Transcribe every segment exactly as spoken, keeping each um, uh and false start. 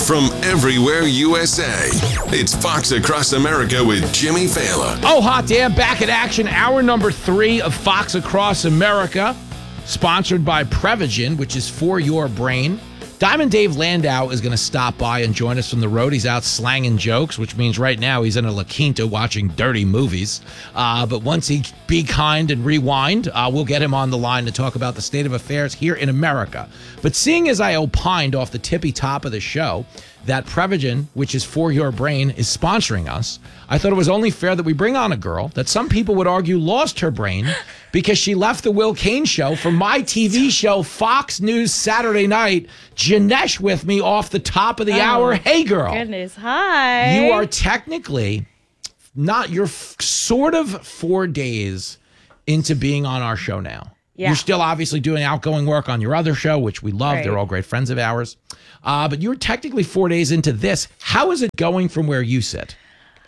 from everywhere U S A. It's Fox Across America with Jimmy Fallon. Oh, hot damn, back in action. Hour number three of Fox Across America, sponsored by Prevagen, which is for your brain. Diamond Dave Landau is going to stop by and join us from the road. He's out slanging jokes, which means right now he's in a La Quinta watching dirty movies. Uh, but once he be kind and rewind, uh, we'll get him on the line to talk about the state of affairs here in America. But seeing as I opined off the tippy top of the show that Prevagen, which is for your brain, is sponsoring us, I thought it was only fair that we bring on a girl that some people would argue lost her brain because she left the Will Kane show for my T V show, Fox News Saturday Night. Janesh with me off the top of the oh, hour. Hey, girl. Goodness, hi. You are technically not, you're f- sort of four days into being on our show now. Yeah. You're still obviously doing outgoing work on your other show, which we love. Right. They're all great friends of ours. Uh, but you're technically four days into this. How is it going from where you sit?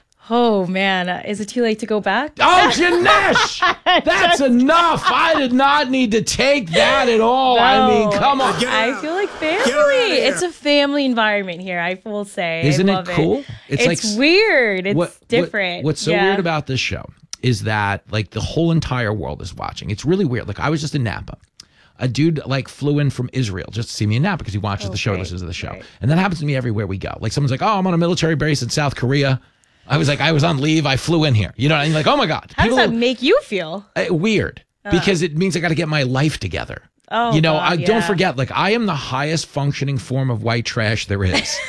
Oh, man. Uh, is it too late to go back? Oh, Janesh! That's enough. I did not need to take that at all. No, I mean, come on. I feel like family. It's a family environment here, I will say. Isn't I it love cool? It. It's, It's like, weird. It's what, different. What, what's so yeah. weird about this show is that, like, the whole entire world is watching. It's really weird. Like, I was just in Napa. A dude like flew in from Israel just to see me in Napa because he watches oh, the show, great. listens to the show. Right. And that happens to me everywhere we go. Like someone's like, oh, I'm on a military base in South Korea. I was like, I was on leave. I flew in here. You know, and you're like, oh my God. How People, does that make you feel? uh, weird uh. because it means I got to get my life together. Oh, you know, God, I yeah. don't forget, like I am the highest functioning form of white trash there is.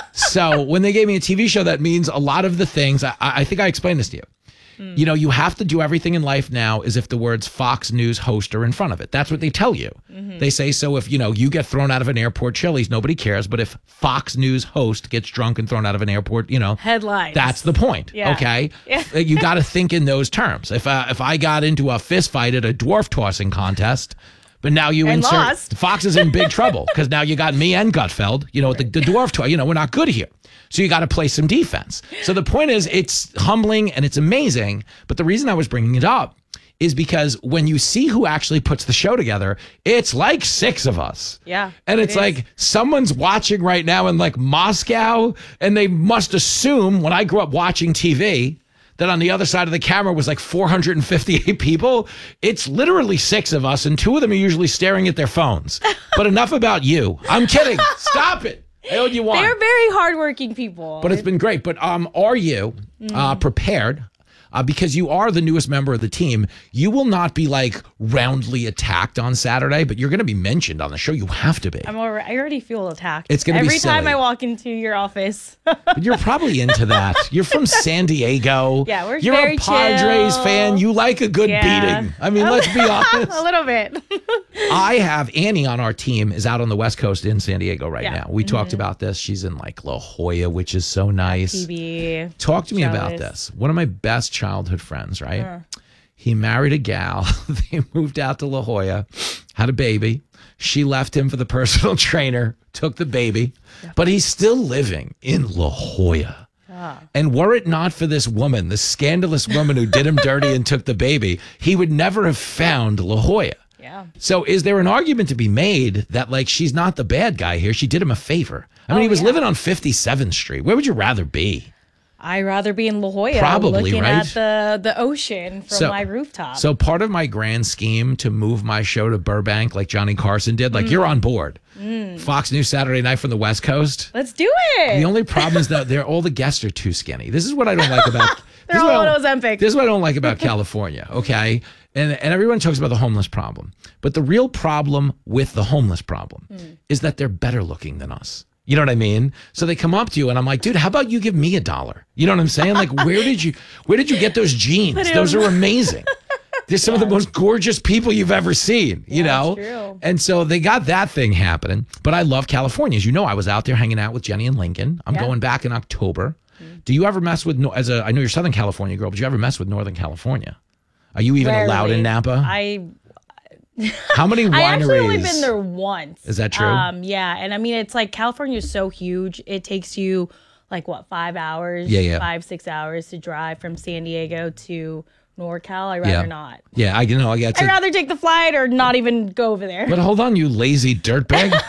So when they gave me a T V show, that means a lot of the things, I, I think I explained this to you. You know, you have to do everything in life now as if the words Fox News host are in front of it. That's what they tell you. Mm-hmm. They say, so if, you know, you get thrown out of an airport Chili's, nobody cares. But if Fox News host gets drunk and thrown out of an airport, you know. Headlines. That's the point. Yeah. Okay? Yeah. You got to think in those terms. If, uh, if I got into a fist fight at a dwarf tossing contest, but now you and insert lost. Fox is in big trouble because now you got me and Gutfeld, you know, the, the dwarf toy, you know, we're not good here. So you got to play some defense. So the point is it's humbling and it's amazing. But the reason I was bringing it up is because when you see who actually puts the show together, it's like six of us. Yeah. And it's it like someone's watching right now in like Moscow and they must assume when I grew up watching T V that on the other side of the camera was like four hundred fifty-eight people. It's literally six of us, and two of them are usually staring at their phones. But enough about you. I'm kidding. Stop it. I owed you one. They're very hardworking people. But it's been great. But um, are you uh, prepared? Uh, because you are the newest member of the team, you will not be like roundly attacked on Saturday, but you're going to be mentioned on the show. You have to be. I'm already, I already feel attacked. It's going to be every time silly. I walk into your office. But you're probably into that. You're from San Diego. Yeah, we're You're very a Padres chill. fan. You like a good Yeah. beating. I mean, let's be honest. A little bit. I have Annie on our team is out on the West Coast in San Diego right Yeah. now. We mm-hmm. talked about this. She's in like La Jolla, which is so nice. T V. Talk to me Jealous. about this. One of my best childhood friends, right? Uh. He married a gal. They moved out to La Jolla, had a baby. She left him for the personal trainer, took the baby, yeah. but he's still living in La Jolla. Ah. And were it not for this woman, this scandalous woman who did him dirty and took the baby, he would never have found La Jolla. Yeah. So is there an argument to be made that like she's not the bad guy here? She did him a favor. I mean, oh, he was yeah. living on fifty-seventh Street. Where would you rather be? I'd rather be in La Jolla, Probably, looking right? at the, the ocean from so, my rooftop. So part of my grand scheme to move my show to Burbank like Johnny Carson did, like mm. you're on board. Mm. Fox News Saturday Night from the West Coast. Let's do it. The only problem is that they're all the guests are too skinny. This is what I don't like about They're all on Ozempic. This is what I don't like about California, okay? And and everyone talks about the homeless problem. But the real problem with the homeless problem mm. is that they're better looking than us. You know what I mean? So they come up to you and I'm like, dude, how about you give me a dollar? You know what I'm saying? Like, where did you, where did you get those jeans? Those are amazing. They're some yeah. of the most gorgeous people you've ever seen, you yeah, know? That's true. And so they got that thing happening. But I love California. As you know, I was out there hanging out with Jenny and Lincoln. I'm yeah. going back in October. Mm. Do you ever mess with, as a, I know you're a Southern California girl, but do you ever mess with Northern California? Are you even Rarely. allowed in Napa? I... How many wineries? I actually only been there once. Is that true? Um, yeah, and I mean it's like California is so huge. It takes you like what five hours? Yeah, yeah. Five six hours to drive from San Diego to NorCal. I'd rather yeah. not. Yeah, I you know. I got. I'd rather take the flight or not even go over there. But hold on, you lazy dirtbag.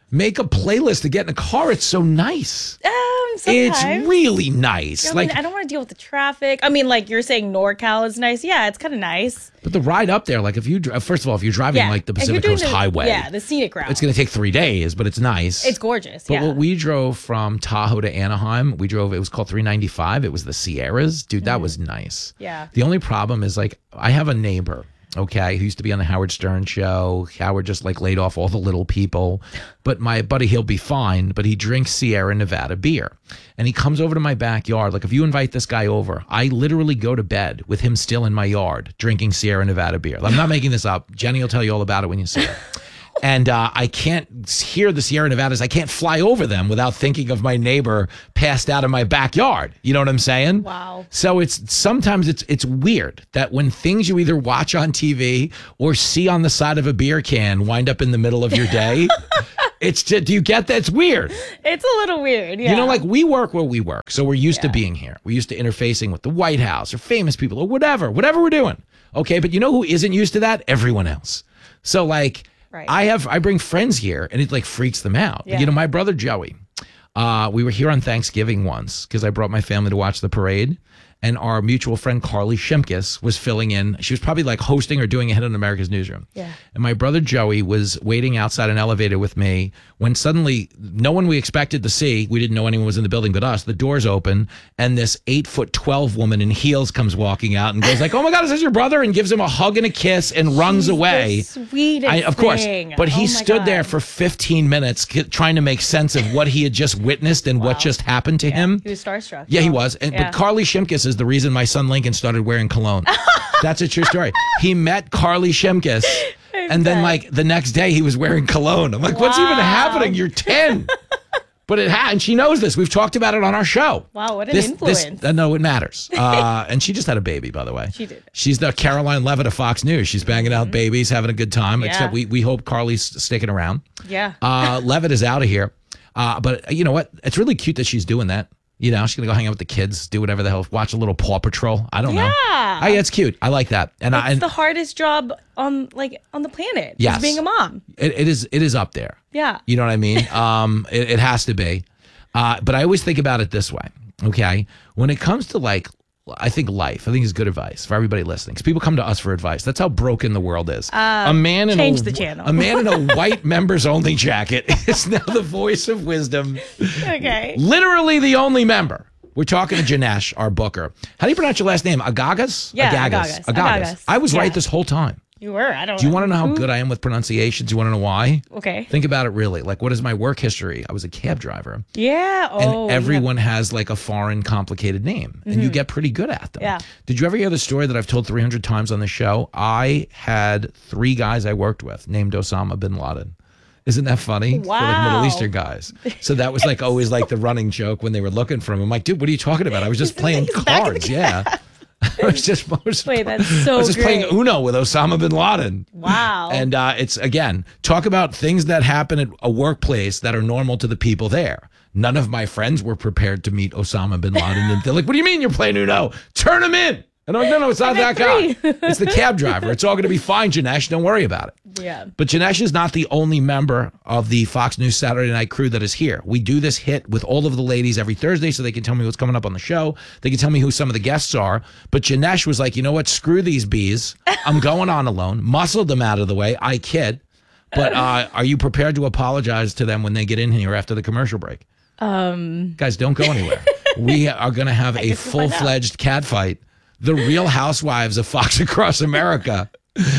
make a playlist to get in a car. It's so nice. Um, sometimes. It's really nice. I like mean, I don't want to deal with the traffic. I mean, like you're saying NorCal is nice. Yeah, it's kind of nice. But the ride up there, like if you, dri- first of all, if you're driving Yeah. like the If you're Pacific doing Coast the- Highway, Yeah, the scenic route. it's going to take three days, but it's nice. It's gorgeous. But yeah. what we drove from Tahoe to Anaheim, we drove, it was called three ninety-five. It was the Sierras. Dude, that was nice. Yeah. The only problem is like, I have a neighbor, okay, who used to be on the Howard Stern show. Howard just like laid off all the little people. But my buddy, he'll be fine, but he drinks Sierra Nevada beer. And he comes over to my backyard. Like if you invite this guy over, I literally go to bed with him still in my yard drinking Sierra Nevada beer. I'm not making this up. Jenny will tell you all about it when you see it. And uh, I can't hear the Sierra Nevadas. I can't fly over them without thinking of my neighbor passed out in my backyard. You know what I'm saying? Wow. So it's sometimes it's it's weird that when things you either watch on T V or see on the side of a beer can wind up in the middle of your day. It's just, do you get that? It's weird. It's a little weird. Yeah. You know, like we work where we work. So we're used Yeah. to being here. We're used to interfacing with the White House or famous people or whatever, whatever we're doing. Okay. But you know who isn't used to that? Everyone else. So like, Right. I have, I bring friends here and it like freaks them out. Yeah. You know, my brother Joey, uh, we were here on Thanksgiving once because I brought my family to watch the parade. And our mutual friend Carly Shimkus was filling in. She was probably like hosting or doing a hit on America's Newsroom. Yeah. And my brother Joey was waiting outside an elevator with me when suddenly no one we expected to see, we didn't know anyone was in the building but us, the doors open and this eight foot twelve woman in heels comes walking out and goes like, oh my God, is this your brother? And gives him a hug and a kiss and runs She's away. The sweetest I, of course. thing. But he Oh my stood there God. for fifteen minutes k- trying to make sense of what he had just witnessed and what just happened to him. He was starstruck. Yeah, he Oh, was. And, yeah. But Carly Shimkus is the reason my son Lincoln started wearing cologne. That's a true story. He met Carly Shimkus, and then like the next day he was wearing cologne. I'm like, what's even Wow. happening? You're ten. But it had, and she knows this. We've talked about it on our show. Wow, what an This- influence. This, uh, no, it matters. Uh, and she just had a baby, by the way. She did. She's the Caroline Levitt of Fox News. She's banging out babies, having a good time. Yeah. Except we we hope Carly's sticking around. Yeah. Uh, Levitt is out of here. Uh, but you know what? It's really cute that she's doing that. You know, she's going to go hang out with the kids, do whatever the hell, watch a little Paw Patrol. I don't know. Yeah. I, it's cute. I like that. And, I, It's and the hardest job on like on the planet. is Yes. being a mom. it, it is it is up there. Yeah. You know what I mean? Um, it, it has to be. Uh, but I always think about it this way, okay? When it comes to like, I think life, I think is good advice for everybody listening. Because people come to us for advice. That's how broken the world is. a man in change a, the channel. a man in a white members only jacket is now the voice of wisdom. Okay. Literally the only member. We're talking to Janesh, our booker. How do you pronounce your last name? Agagas? Yeah, Agagas. Agagas. Agagas. I was Yeah. right this whole time. You were. I don't Do you want to know how Who- good I am with pronunciations? You want to know why? Okay. Think about it really. Like, what is my work history? I was a cab driver. Yeah. And Oh. everyone has like a foreign, complicated name, and you get pretty good at them. Yeah. Did you ever hear the story that I've told three hundred times on the show? I had three guys I worked with named Osama bin Laden. Isn't that funny? They're like Middle Wow. Eastern guys. So that was like always like the running joke when they were looking for him. I'm like, dude, what are you talking about? I was just playing He's back in the cards. Yeah. I was just, I was, Wait, that's so I was just playing great. Uno with Osama bin Laden. Wow. And uh, it's, again, talk about things that happen at a workplace that are normal to the people there. None of my friends were prepared to meet Osama bin Laden. And they're like, what do you mean you're playing Uno? Turn him in. And I'm like, no, no, it's not that guy. It's the cab driver. It's all going to be fine, Janesh. Don't worry about it. Yeah. But Janesh is not the only member of the Fox News Saturday Night crew that is here. We do this hit with all of the ladies every Thursday so they can tell me what's coming up on the show. They can tell me who some of the guests are. But Janesh was like, you know what? Screw these bees. I'm going on alone. Muscled them out of the way. I kid. But uh, are you prepared to apologize to them when they get in here after the commercial break? Um. Guys, don't go anywhere. We are going to have a guess we'll find out. full-fledged cat fight. The Real Housewives of Fox Across America.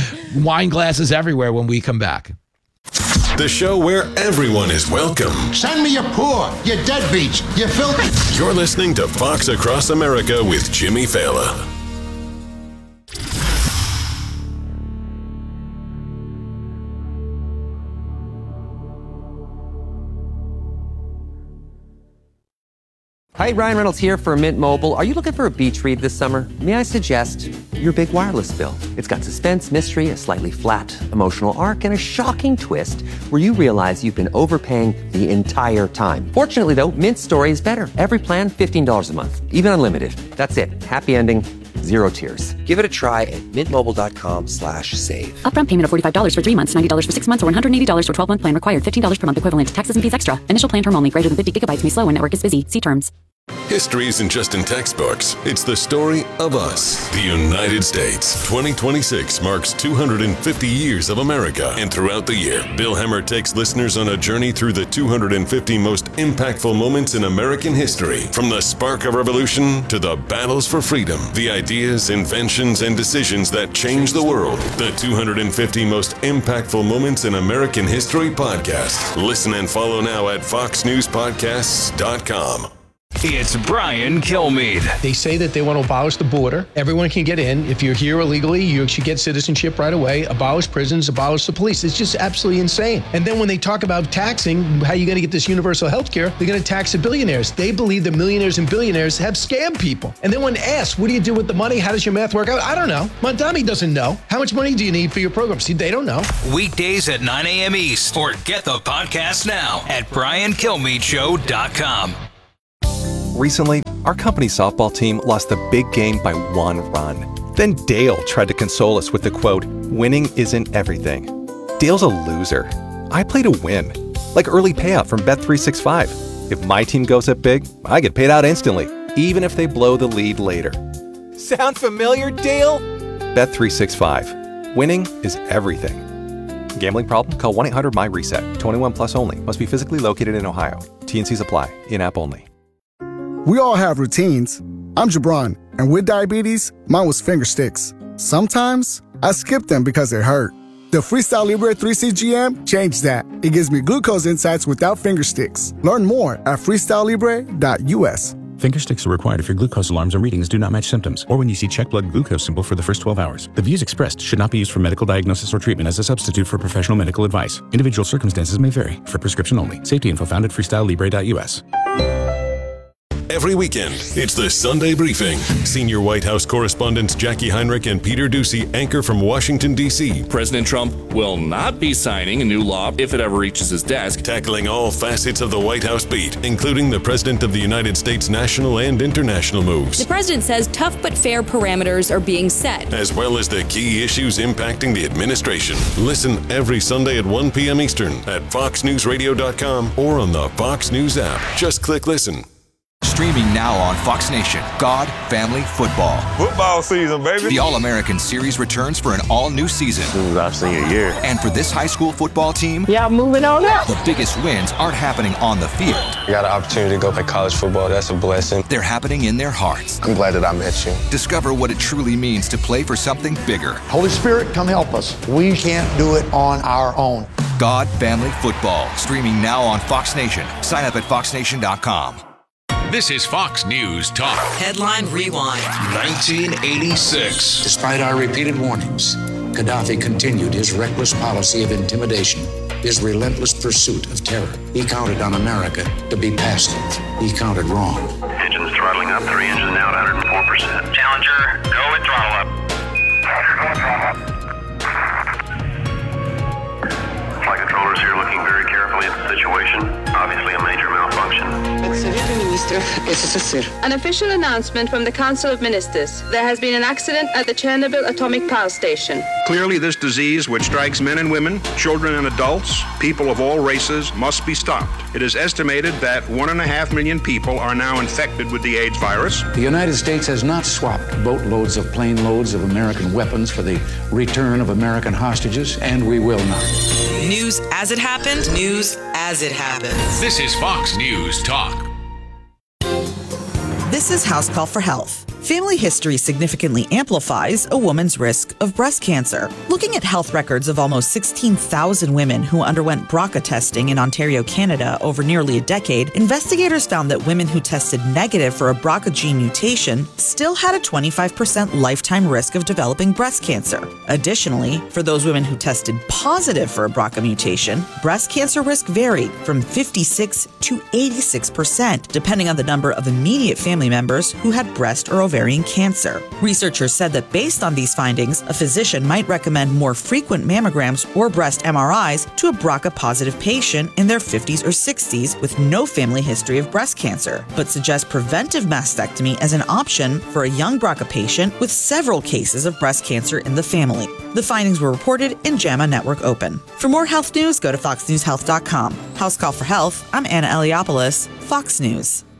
Wine glasses everywhere when we come back. The show where everyone is welcome. Send me your poor, your deadbeats, you filthy. You're listening to Fox Across America with Jimmy Fallon. Hi, Ryan Reynolds here for Mint Mobile. Are you looking for a beach read this summer? May I suggest your big wireless bill? It's got suspense, mystery, a slightly flat, emotional arc, and a shocking twist where you realize you've been overpaying the entire time. Fortunately, though, Mint's story is better. Every plan, fifteen dollars a month, even unlimited. That's it. Happy ending, Zero tiers. Give it a try at mintmobile.com slash save. Upfront payment of forty-five dollars for three months, ninety dollars for six months, or one hundred eighty dollars for twelve-month plan required. fifteen dollars per month equivalent. Taxes and fees extra. Initial plan term only. Greater than fifty gigabytes may slow when network is busy. See terms. History isn't just in textbooks. It's the story of us, the United States. twenty twenty-six marks two hundred fifty years of America. And throughout the year, Bill Hemmer takes listeners on a journey through the two hundred fifty most impactful moments in American history. From the spark of revolution to the battles for freedom, the ideas, inventions, and decisions that changed the world. The two hundred fifty most impactful moments in American history podcast. Listen and follow now at fox news podcasts dot com. It's Brian Kilmeade. They say that they want to abolish the border. Everyone can get in. If you're here illegally, you should get citizenship right away. Abolish prisons, abolish the police. It's just absolutely insane. And then when they talk about taxing, how you're going to get this universal health care, they're going to tax the billionaires. They believe the millionaires and billionaires have scammed people. And then when asked, what do you do with the money? How does your math work out? I don't know. Mondami doesn't know. How much money do you need for your program? See, they don't know. Weekdays at nine a.m. East. Or get the podcast now at brian kilmeade show dot com. Recently, our company softball team lost the big game by one run. Then Dale tried to console us with the quote, "Winning isn't everything." Dale's a loser. I play to win. Like early payout from Bet three sixty-five. If my team goes up big, I get paid out instantly, even if they blow the lead later. Sound familiar, Dale? Bet three sixty-five. Winning is everything. Gambling problem? Call one eight hundred M Y reset. twenty-one plus only. Must be physically located in Ohio. T and Cs apply. In-app only. We all have routines. I'm Jabron, and with diabetes, mine was finger sticks. Sometimes, I skip them because it hurt. The Freestyle Libre three C G M changed that. It gives me glucose insights without finger sticks. Learn more at freestyle libre dot U S. Finger sticks are required if your glucose alarms or readings do not match symptoms, or when you see check blood glucose symbol for the first twelve hours. The views expressed should not be used for medical diagnosis or treatment as a substitute for professional medical advice. Individual circumstances may vary. For prescription only. Safety info found at freestyle libre dot U S. Every weekend, it's the Sunday Briefing. Senior White House correspondents Jackie Heinrich and Peter Doocy anchor from Washington, D C President Trump will not be signing a new law if it ever reaches his desk. Tackling all facets of the White House beat, including the President of the United States national and international moves. The president says tough but fair parameters are being set, as well as the key issues impacting the administration. Listen every Sunday at one p.m. Eastern at fox news radio dot com or on the Fox News app. Just click listen. Streaming now on Fox Nation, God Family Football. Football season, baby. The All-American Series returns for an all-new season. This is our senior year. And for this high school football team, yeah, moving on up. The biggest wins aren't happening on the field. I got an opportunity to go play college football. That's a blessing. They're happening in their hearts. I'm glad that I met you. Discover what it truly means to play for something bigger. Holy Spirit, come help us. We can't do it on our own. God Family Football, streaming now on Fox Nation. Sign up at fox nation dot com. This is Fox News Talk. Headline Rewind. nineteen eighty-six. Despite our repeated warnings, Gaddafi continued his reckless policy of intimidation, his relentless pursuit of terror. He counted on America to be passive. He counted wrong. Engines throttling up, three engines now at one hundred four percent. Challenger, go with throttle up. Roger, go with throttle up. Flight controllers here looking very carefully at the situation. Obviously a major malfunction. An official announcement from the Council of Ministers. There has been an accident at the Chernobyl atomic power station. Clearly, this disease, which strikes men and women, children and adults, people of all races, must be stopped. It is estimated that one and a half million people are now infected with the AIDS virus. The United States has not swapped boatloads of plane loads of American weapons for the return of American hostages, and we will not. News as it happened, news as it happens. This is Fox News Talk. This is House Call for Health. Family history significantly amplifies a woman's risk of breast cancer. Looking at health records of almost sixteen thousand women who underwent B R C A testing in Ontario, Canada over nearly a decade, investigators found that women who tested negative for a B R C A gene mutation still had a twenty-five percent lifetime risk of developing breast cancer. Additionally, for those women who tested positive for a B R C A mutation, breast cancer risk varied from fifty-six to eighty-six percent, depending on the number of immediate family members who had breast or ovarian cancer. Researchers said that based on these findings, a physician might recommend more frequent mammograms or breast M R Is to a B R C A-positive patient in their fifties or sixties with no family history of breast cancer, but suggest preventive mastectomy as an option for a young B R C A patient with several cases of breast cancer in the family. The findings were reported in JAMA Network Open. For more health news, go to fox news health dot com. House Call for Health, I'm Anna Eliopoulos, Fox News.